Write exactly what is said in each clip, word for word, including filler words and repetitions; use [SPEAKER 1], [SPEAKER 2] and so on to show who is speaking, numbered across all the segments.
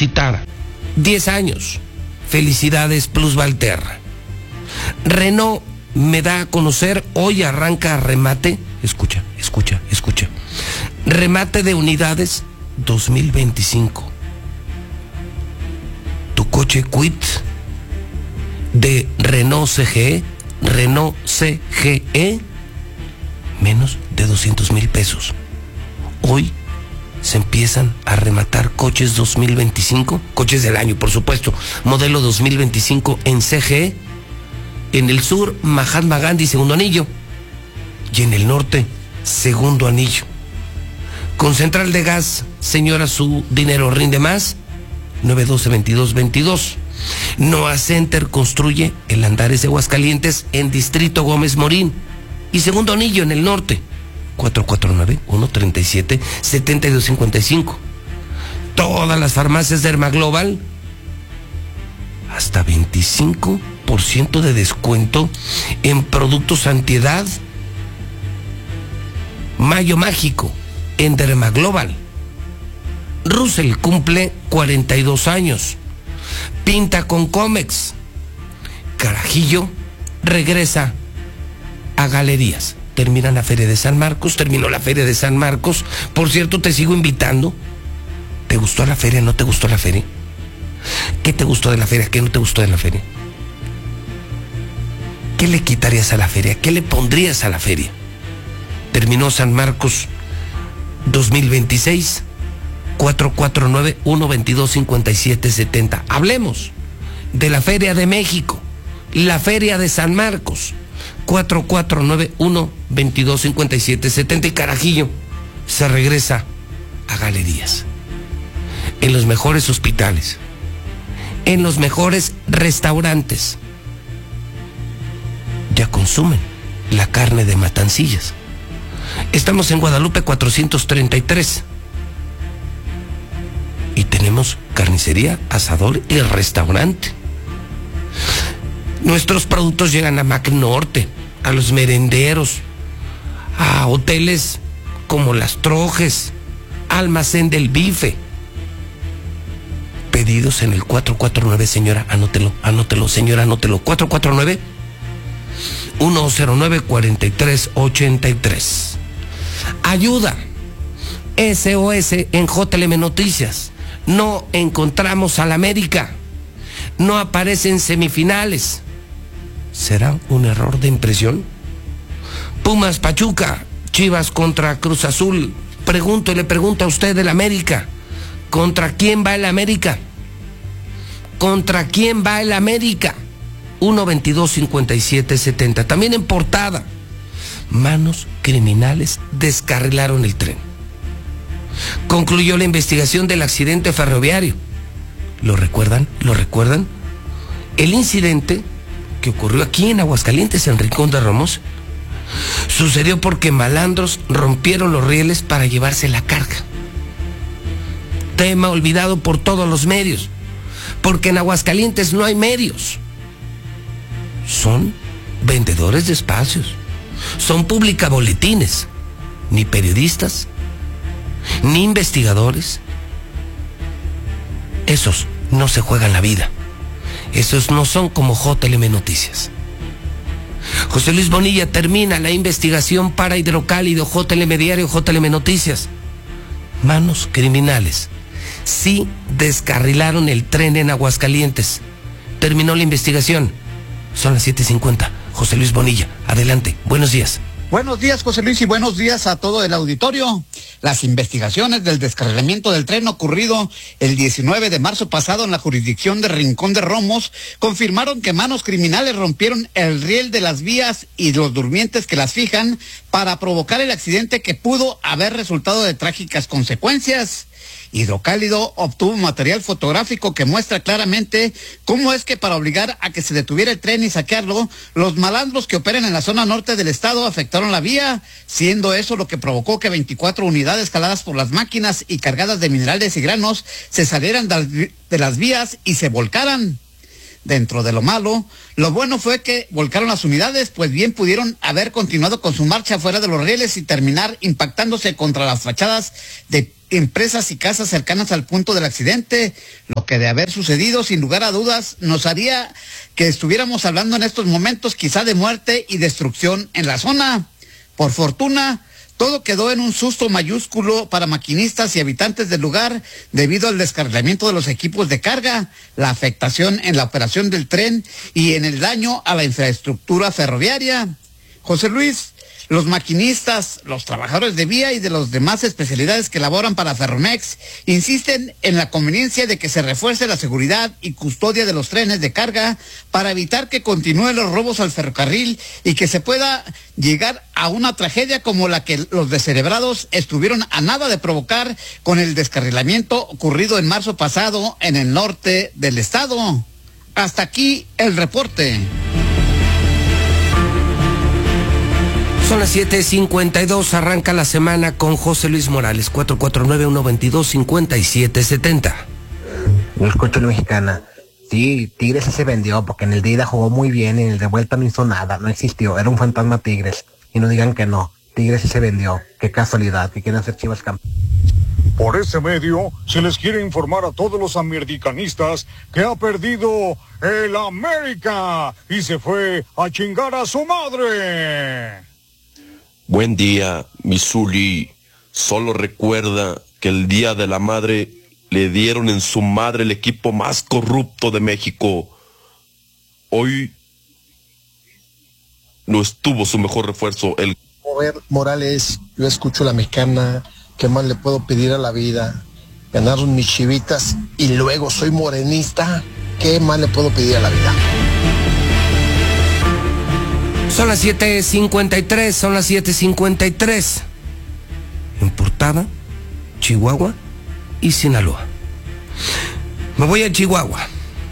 [SPEAKER 1] Citara. diez años. Felicidades Plus Valterra. Renault me da a conocer, hoy arranca remate, escucha, escucha, escucha, remate de unidades dos mil veinticinco. Tu coche Kwid de Renault C G E, Renault C G E, menos de doscientos mil pesos. Hoy se empiezan a rematar coches dos mil veinticinco, coches del año, por supuesto, modelo dos mil veinticinco en C G E, en el sur, Mahatma Gandhi, segundo anillo, y en el norte, segundo anillo. Con Central de Gas, señora, su dinero rinde más, nueve doce veintidós veintidós. Noa Center construye el Andares de Aguascalientes en Distrito Gómez Morín, y segundo anillo en el norte, cuatro cuatro nueve, uno tres siete, siete dos cinco cinco. Todas las farmacias de Dermaglobal, hasta veinticinco por ciento de descuento en productos antiedad. Mayo mágico en Dermaglobal. Russell cumple cuarenta y dos años. Pinta con Comex. Carajillo regresa a galerías. Termina la Feria de San Marcos, terminó la Feria de San Marcos. Por cierto, te sigo invitando. ¿Te gustó la feria? ¿No te gustó la feria? ¿Qué te gustó de la feria? ¿Qué no te gustó de la feria? ¿Qué le quitarías a la feria? ¿Qué le pondrías a la feria? Terminó San Marcos dos mil veintiséis, cuatro cuatro nueve, uno dos dos, cinco siete siete cero. Hablemos de la Feria de México, la Feria de San Marcos, cuatro cuatro nueve, uno dos dos, cinco siete siete cero. Y Carajillo se regresa a galerías, en los mejores hospitales, en los mejores restaurantes. Ya consumen la carne de Matancillas. Estamos en Guadalupe cuatrocientos treinta y tres y tenemos carnicería, asador y restaurante. Nuestros productos llegan a Mac Norte, a los merenderos, a hoteles como Las Trojes, Almacén del Bife. Pedidos en el cuatro cuatro nueve, señora, anótelo, anótelo, señora, anótelo, cuatro cuatro nueve, uno cero nueve, cuatro tres ocho tres. Ayuda, S O S en J L M Noticias. No encontramos al América, no aparece en semifinales. ¿Será un error de impresión? Pumas Pachuca, Chivas contra Cruz Azul. Pregunto y le pregunto a usted del América, ¿contra quién va el América? ¿Contra quién va el América? uno veintidós, cincuenta y siete setenta. También en portada, manos criminales descarrilaron el tren. Concluyó la investigación del accidente ferroviario. ¿Lo recuerdan? ¿Lo recuerdan? El incidente que ocurrió aquí en Aguascalientes, en Rincón de Romos, sucedió porque malandros rompieron los rieles para llevarse la carga. Tema olvidado por todos los medios, porque en Aguascalientes no hay medios. Son vendedores de espacios, son publicaboletines, ni periodistas, ni investigadores. Esos no se juegan la vida. Esos no son como J L M Noticias. José Luis Bonilla termina la investigación para Hidrocálido, J L M Diario, J L M Noticias. Manos criminales sí descarrilaron el tren en Aguascalientes. Terminó la investigación. Son las siete cincuenta. José Luis Bonilla, adelante. Buenos días.
[SPEAKER 2] Buenos días, José Luis, y buenos días a todo el auditorio. Las investigaciones del descarrilamiento del tren ocurrido el diecinueve de marzo pasado en la jurisdicción de Rincón de Romos confirmaron que manos criminales rompieron el riel de las vías y los durmientes que las fijan para provocar el accidente que pudo haber resultado de trágicas consecuencias. Hidrocálido obtuvo material fotográfico que muestra claramente cómo es que para obligar a que se detuviera el tren y saquearlo, los malandros que operan en la zona norte del estado afectaron la vía, siendo eso lo que provocó que veinticuatro unidades jaladas por las máquinas y cargadas de minerales y granos se salieran de las vías y se volcaran. Dentro de lo malo, lo bueno fue que volcaron las unidades, pues bien pudieron haber continuado con su marcha fuera de los rieles y terminar impactándose contra las fachadas de empresas y casas cercanas al punto del accidente. Lo que de haber sucedido, sin lugar a dudas, nos haría que estuviéramos hablando en estos momentos quizá de muerte y destrucción en la zona. Por fortuna, todo quedó en un susto mayúsculo para maquinistas y habitantes del lugar debido al descarrilamiento de los equipos de carga, la afectación en la operación del tren y en el daño a la infraestructura ferroviaria. José Luis, los maquinistas, los trabajadores de vía y de las demás especialidades que laboran para Ferromex insisten en la conveniencia de que se refuerce la seguridad y custodia de los trenes de carga para evitar que continúen los robos al ferrocarril y que se pueda llegar a una tragedia como la que los descerebrados estuvieron a nada de provocar con el descarrilamiento ocurrido en marzo pasado en el norte del estado. Hasta aquí el reporte.
[SPEAKER 1] Son las siete cincuenta y dos, arranca la semana con José Luis Morales, cuatro cuatro nueve, uno dos dos, cinco siete siete cero.
[SPEAKER 3] Yo escucho la mexicana. Sí, Tigres se vendió porque en el de ida jugó muy bien y en el de vuelta no hizo nada, no existió, era un fantasma Tigres. Y no digan que no, Tigres se vendió. Qué casualidad, que quieren hacer Chivas campeón.
[SPEAKER 4] Por ese medio, se les quiere informar a todos los americanistas que ha perdido el América y se fue a chingar a su madre.
[SPEAKER 5] Buen día, Missouri. Solo recuerda que el Día de la Madre le dieron en su madre el equipo más corrupto de México. Hoy no estuvo su mejor refuerzo. El
[SPEAKER 6] Robert Morales, yo escucho la mexicana. ¿Qué más le puedo pedir a la vida? Ganar mis chivitas y luego soy morenista. ¿Qué más le puedo pedir a la vida?
[SPEAKER 1] Son las siete cincuenta y tres, son las siete cincuenta y tres. En Portada, Chihuahua y Sinaloa. Me voy a Chihuahua.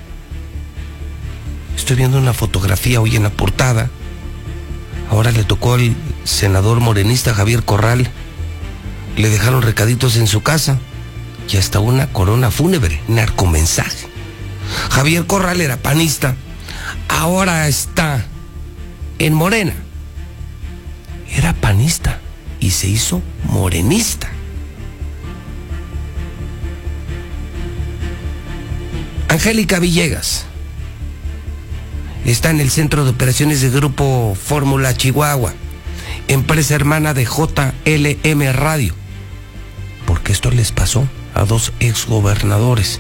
[SPEAKER 1] Estoy viendo una fotografía hoy en la portada. Ahora le tocó al senador morenista Javier Corral. Le dejaron recaditos en su casa y hasta una corona fúnebre, narcomensaje. Javier Corral era panista, ahora está en Morena. Era panista y se hizo morenista. Angélica Villegas está en el Centro de Operaciones del Grupo Fórmula Chihuahua, empresa hermana de J L M Radio, porque esto les pasó a dos exgobernadores.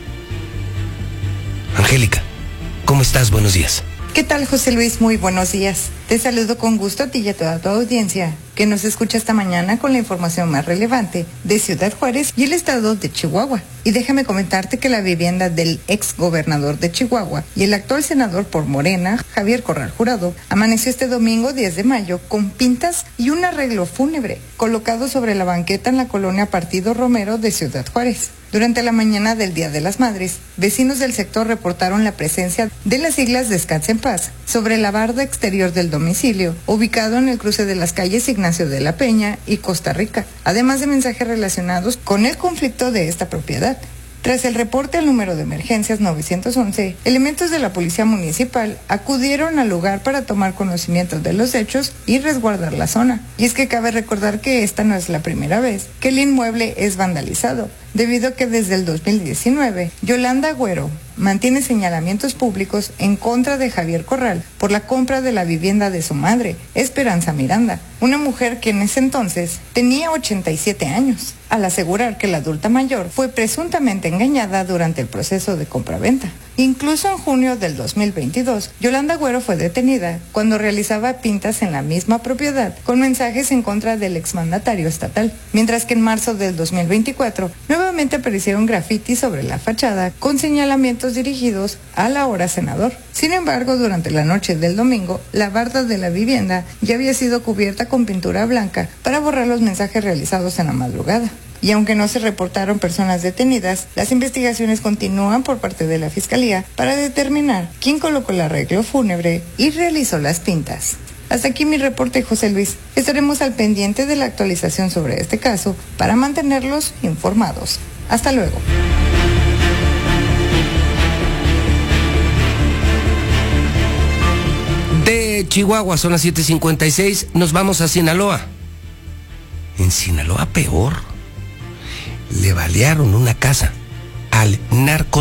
[SPEAKER 1] Angélica, ¿cómo estás? Buenos días.
[SPEAKER 7] ¿Qué tal, José Luis? Muy buenos días. Te saludo con gusto a ti y a toda tu audiencia que nos escucha esta mañana con la información más relevante de Ciudad Juárez y el estado de Chihuahua. Y déjame comentarte que la vivienda del ex gobernador de Chihuahua y el actual senador por Morena, Javier Corral Jurado, amaneció este domingo diez de mayo con pintas y un arreglo fúnebre colocado sobre la banqueta en la colonia Partido Romero de Ciudad Juárez. Durante la mañana del Día de las Madres, vecinos del sector reportaron la presencia de las siglas Descanse en Paz sobre la barda exterior del domicilio, ubicado en el cruce de las calles Ignacio de la Peña y Costa Rica, además de mensajes relacionados con el conflicto de esta propiedad. Tras el reporte al número de emergencias nueve once, elementos de la policía municipal acudieron al lugar para tomar conocimiento de los hechos y resguardar la zona. Y es que cabe recordar que esta no es la primera vez que el inmueble es vandalizado, debido a que desde el dos mil diecinueve, Yolanda Agüero mantiene señalamientos públicos en contra de Javier Corral por la compra de la vivienda de su madre, Esperanza Miranda, una mujer que en ese entonces tenía ochenta y siete años, al asegurar que la adulta mayor fue presuntamente engañada durante el proceso de compraventa. Incluso en junio del dos mil veintidós, Yolanda Agüero fue detenida cuando realizaba pintas en la misma propiedad con mensajes en contra del exmandatario estatal, mientras que en marzo del dos mil veinticuatro nuevamente aparecieron grafitis sobre la fachada con señalamientos dirigidos al ahora senador. Sin embargo, durante la noche del domingo, la barda de la vivienda ya había sido cubierta con pintura blanca para borrar los mensajes realizados en la madrugada. Y aunque no se reportaron personas detenidas, las investigaciones continúan por parte de la Fiscalía para determinar quién colocó el arreglo fúnebre y realizó las pintas. Hasta aquí mi reporte, José Luis. Estaremos al pendiente de la actualización sobre este caso para mantenerlos informados. Hasta luego.
[SPEAKER 1] De Chihuahua son las siete cincuenta y seis, nos vamos a Sinaloa. En Sinaloa peor. le balearon una casa al narco